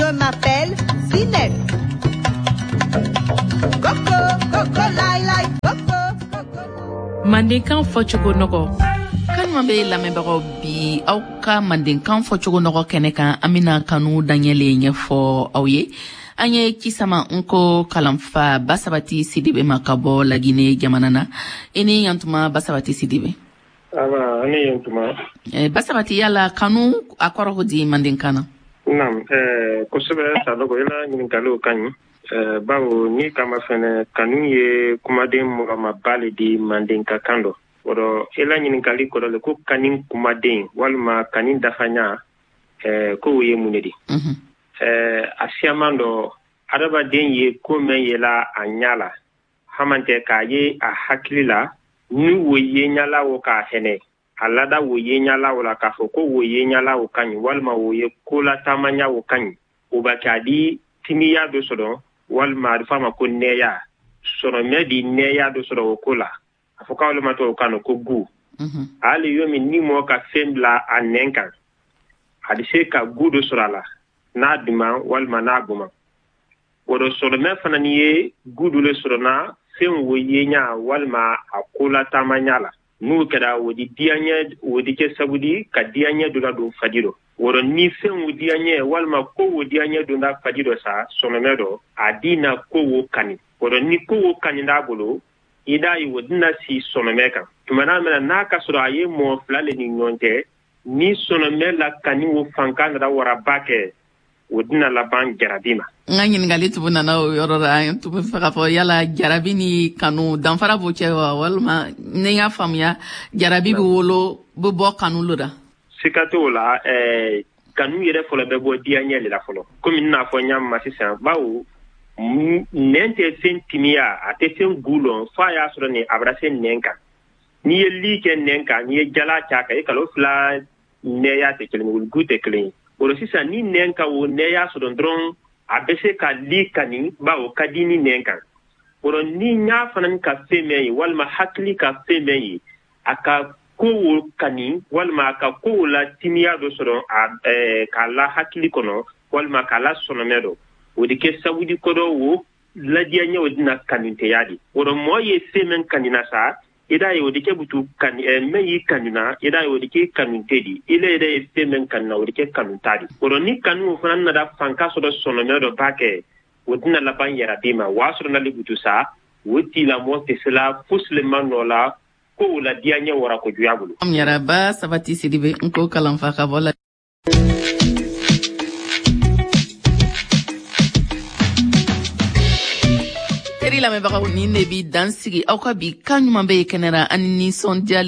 Je m'appelle Zineb. Coco, coco, lai, lai, coco, coco. Mandenkan fɔcogo nɔgɔ kanuma bɛ lamɛnbagaw bi aw ka mandenkan fɔcogo nɔgɔ kɛnɛ kan an bɛna kanu daniɛle ɲɛfɔ aw ye an ye kisama nko kalanfa Basabati Sidibe ma ka bɔ Laginɛ jamana na i ni yantuma Basabati Sidibe. Ani yantuma. Basabati yala kanu a kɔrɔ di mandenkan na. Naam, kosɛbɛ Sanogo ila ɲininkaliw ka ɲi. Bawo ni kama fɛnɛ kanu ye kumaden mɔgɔmaba le di mandenka kan dɔ. Wɔrɔ ila ɲininkali kɔrɔ le ko kani kumaden walima kani dafaɲa ko o ye mun de di. A siyaman dɔ adamaden ye ko mɛn yela a ɲa la haman tɛ k'a ye a hakili la ni o ye ɲala o k'a hɛnɛ a lada o ye ɲala o la k'a fɔ ko o ye ɲala o ka ɲi walima o ye kolatamanya o ka ɲi o b'a kɛ a di timiya dɔ sɔrɔ walima a bɛ f'a ma ko nɛya sɔrɔmɛ di nɛya dɔ sɔrɔ o ko la a fɔ k'aw ma to o kan ko gu hali yo min ni mɔgɔ ka fɛn bila a nɛn kan a bɛ se ka gu dɔ sɔrɔ a la n'a duman walima n'a goma o dɔ sɔrɔmɛ fana ni ye gu dɔ le sɔrɔ na fɛn o ye ɲa walima a kolatamanya la n'o kɛra o di diyaɲɛ o di kɛ sabu di ka diyaɲɛ dɔ la don fadi dɔ wɔrɔ ni fɛn o diyaɲɛ walima ko o diyaɲɛ don da fadi dɔ sa sɔnɔmɛ dɔ a di na ko o kani wɔrɔ ni ko o kani d'a bolo i da ye o dina si sɔnɔmɛ kan tuma n'a mɛna n'a ka sɔrɔ a ye mɔgɔ fila le ni ɲɔgɔn cɛ ni sɔnɔmɛ la kani o fanka nana waraba kɛ o dina laban jarabi ma. N ka ɲininkali tugu nana o yɔrɔ la an tun bɛ fɛ k'a fɔ yala jarabi ni kanu danfara b'o cɛ wa walima ne y'a faamuya jarabi bɛ bɔ kanu lo da. Sika t'o la kanu yɛrɛ fɔlɔ bɛ bɔ diyaɲɛ de la fɔlɔ komi n'a fɔ n y'a ma sisan bawo nɛn tɛ fɛn timiya a tɛ fɛn gu lɔn f'a y'a sɔrɔ nin a bɛra se nɛn kan n'i ye li kɛ nɛn kan n'i ye jala cɛ kan i kalo fila nɛya tɛ kelen ye gu tɛ kelen ye o la sisan ni nɛn kan o nɛya sɔrɔ dɔrɔn a bɛ se ka li kani bawo ka di ni nɛn kan o la ni y'a fana ka fɛn mɛn ye walima hakili ka fɛn mɛn ye a ka ko o kani walima a ka ko o la timiya dɔ sɔrɔ k'a la hakili kɔnɔ walima k'a la sɔnɔmɛ dɔ o de kɛ sabu di kɔrɔ o ladiyaɲɛ o dina kanutɛya di o la mɔgɔ ye fɛn mɛn kanina sa i da ye o de kɛ butu kani mɛn y'i kanuna i da ye o de kɛ kanute di i la yɛrɛ ye fɛn mɛn kanuna o de kɛ kanuta di o la ni kanu o fana nana fanka sɔrɔ sɔnɔmɛ dɔ b'a kɛ o dina laban yɛrɛ di ma o y'a sɔrɔ n'ale butu sa o tigilamɔgɔ tɛ se la fosi le ma nɔ la ko o la diyaɲɛ wara ko juya bolo. Yaraba Sabati Sidibe nko kalanfa ka bɔ la. Teri lamɛnbagaw ni ne bi dansigi aw ka bi kan ɲuman bɛ ye kɛnɛra ani nisɔndiya